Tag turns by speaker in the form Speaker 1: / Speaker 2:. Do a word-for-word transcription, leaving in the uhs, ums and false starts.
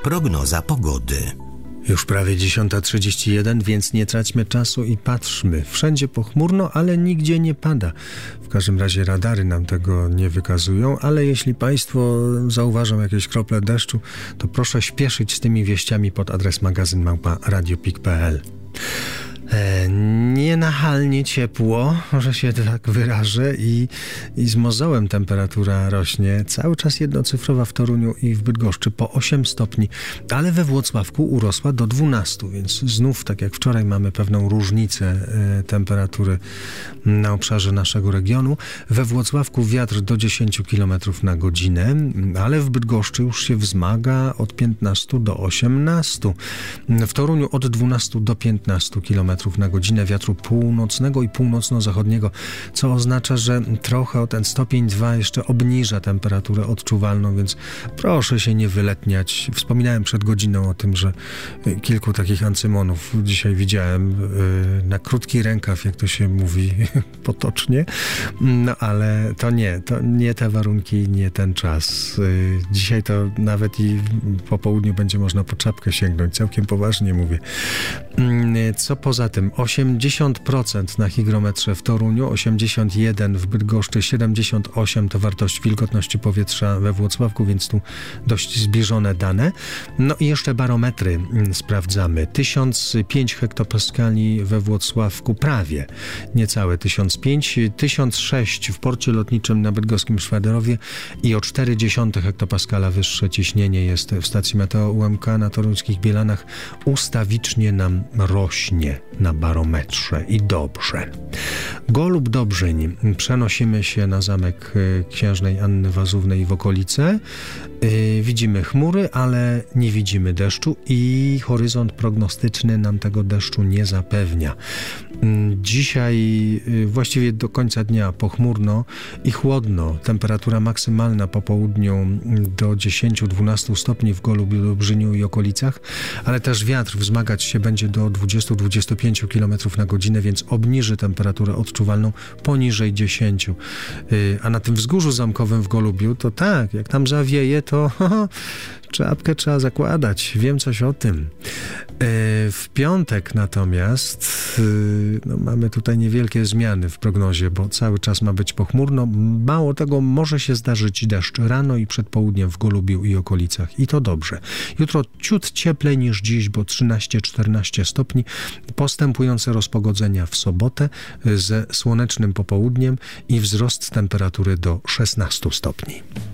Speaker 1: Prognoza pogody.
Speaker 2: Już prawie dziesiąta trzydzieści jeden, więc nie traćmy czasu i patrzmy. Wszędzie pochmurno, ale nigdzie nie pada. W każdym razie radary nam tego nie wykazują, ale jeśli Państwo zauważą jakieś krople deszczu, to proszę śpieszyć z tymi wieściami pod adres magazyn małpa radiopik kropka p l. E, nienachalnie ciepło, że się tak wyrażę, i, i z mozołem temperatura rośnie. Cały czas jednocyfrowa w Toruniu i w Bydgoszczy po osiem stopni, ale we Włocławku urosła do dwunastu, więc znów, tak jak wczoraj, mamy pewną różnicę e, temperatury na obszarze naszego regionu. We Włocławku wiatr do dziesięciu kilometrów na godzinę, ale w Bydgoszczy już się wzmaga od piętnastu do osiemnastu. W Toruniu od dwunastu do piętnastu kilometrów na godzinę wiatru północnego i północno-zachodniego, co oznacza, że trochę o ten stopień dwa jeszcze obniża temperaturę odczuwalną, więc proszę się nie wyletniać. Wspominałem przed godziną o tym, że kilku takich ancymonów dzisiaj widziałem na krótki rękaw, jak to się mówi potocznie, no ale to nie, to nie te warunki, nie ten czas. Dzisiaj to nawet i po południu będzie można po czapkę sięgnąć, całkiem poważnie mówię. Co poza tym? osiemdziesiąt procent na hygrometrze w Toruniu, osiemdziesiąt jeden w Bydgoszczy, siedemdziesiąt osiem to wartość wilgotności powietrza we Włocławku, więc tu dość zbliżone dane. No i jeszcze barometry sprawdzamy. tysiąc pięć hektopaskali we Włocławku, prawie, niecałe tysiąc pięć, tysiąc sześć w porcie lotniczym na bydgoskim Szwaderowie i o cztery dziesiąte hektopaskala wyższe ciśnienie jest w stacji Meteo U M K na toruńskich Bielanach. Ustawicznie nam rośnie na barometrze i dobrze. Golub Dobrzeń. Przenosimy się na zamek księżnej Anny Wazównej i w okolice. Yy, widzimy chmury, ale nie widzimy deszczu i horyzont prognostyczny nam tego deszczu nie zapewnia. Yy, dzisiaj yy, właściwie do końca dnia pochmurno i chłodno. Temperatura maksymalna po południu do dziesięciu do dwunastu stopni w Golubiu, Dobrzyniu i okolicach, ale też wiatr wzmagać się będzie do dwudziestu do dwudziestu pięciu kilometrów na godzinę, więc obniży temperaturę odczuwalną poniżej dziesięciu. Yy, a na tym wzgórzu zamkowym w Golubiu to tak, jak tam zawieje, to to czapkę trzeba zakładać. Wiem coś o tym. W piątek natomiast no, mamy tutaj niewielkie zmiany w prognozie, bo cały czas ma być pochmurno. Mało tego, może się zdarzyć deszcz rano i przed południem w Golubiu i okolicach. I to dobrze. Jutro ciut cieplej niż dziś, bo trzynaście do czternastu stopni. Postępujące rozpogodzenia w sobotę ze słonecznym popołudniem i wzrost temperatury do szesnastu stopni.